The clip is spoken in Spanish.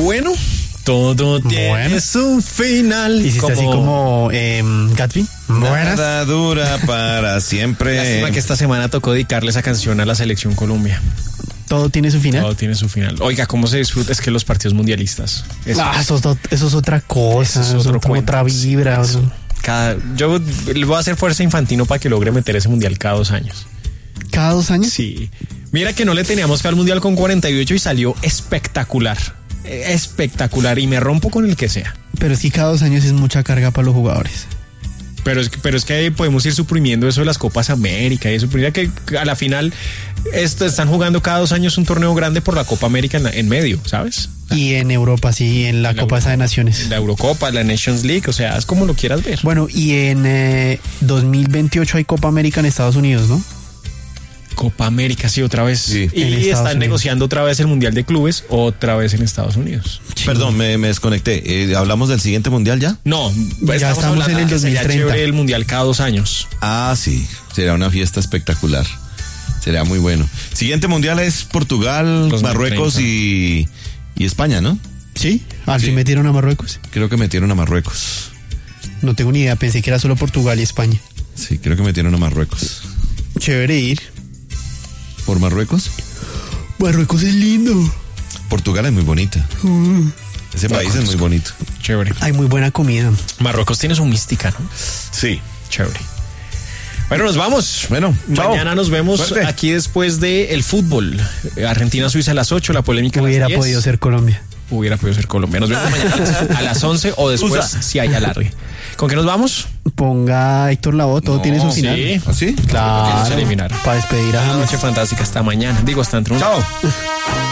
bueno, todo tiene su final. Hiciste así como Gatsby. Nada dura para siempre. Lástima que esta semana tocó dedicarle esa canción a la Selección Colombia. Todo tiene su final. Todo tiene su final. Oiga, cómo se disfruta es que los partidos mundialistas. Eso es otra cosa. Eso es otra vibra. Yo le voy a hacer fuerza a Infantino para que logre meter ese mundial cada 2 años. ¿Cada 2 años? Sí. Mira que no le teníamos fe al mundial con 48 y salió espectacular. Espectacular. Y me rompo con el que sea. Pero sí, cada 2 años es mucha carga para los jugadores. Pero es que podemos ir suprimiendo eso de las Copas América y eso. Mira que a la final están jugando cada 2 años un torneo grande por la Copa América en medio, ¿sabes? Y en Europa, sí, en la Copa de Naciones. La Eurocopa, la Nations League, o sea, es como lo quieras ver. Bueno, y en 2028 hay Copa América en Estados Unidos, ¿no? Copa América, sí, otra vez. Sí. Y están negociando otra vez el Mundial de Clubes, otra vez en Estados Unidos. Sí. Perdón, me desconecté. ¿Hablamos del siguiente Mundial ya? No, ya estamos en el 2030. Chévere el Mundial cada 2 años. Ah, sí, será una fiesta espectacular. Será muy bueno. Siguiente Mundial es Portugal, 2030. Marruecos y España, ¿no? Sí, al fin metieron a Marruecos. Creo que metieron a Marruecos. No tengo ni idea, pensé que era solo Portugal y España. Sí, creo que metieron a Marruecos. Chévere ir. ¿Por Marruecos? Marruecos es lindo. Portugal es muy bonita. Ese país es muy bonito. Chévere. Hay muy buena comida. Marruecos tiene su mística, ¿no? Sí. Chévere. Bueno, nos vamos. Bueno, mañana chao. nos vemos aquí después del fútbol. Argentina-Suiza a las 8, la polémica hubiera podido ser Colombia. Hubiera podido ser Colombia. Nos vemos mañana a las 11 o después si hay alargue. ¿Con qué nos vamos? Ponga Héctor Lavoe, todo tiene su final. ¿Sí? ¿Ah, sí? Claro. Eliminar. Para despedir a Una noche fantástica. Hasta mañana. Digo, hasta dentro. Chao.